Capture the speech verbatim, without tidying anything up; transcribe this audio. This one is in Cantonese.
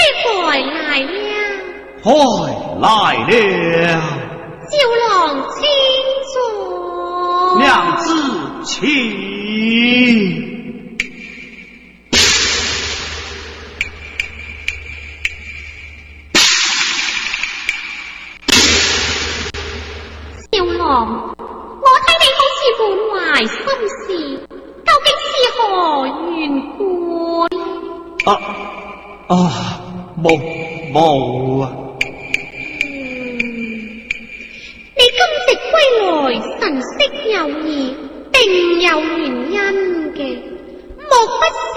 回来了， 回来了， 小郎请坐。 娘子请。 小郎，我睇你好似滿懷心事，究竟是何緣故？ 啊啊，冇冇啊！ 你今夕歸來，神色有異，定有原因嘅，莫不